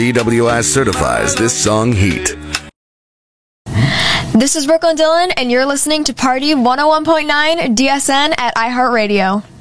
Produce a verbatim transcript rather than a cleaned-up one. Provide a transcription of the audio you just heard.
D W I certifies this song heat. This is Brooklyn Dillon, and you're listening to Party one oh one point nine D S N at iHeartRadio.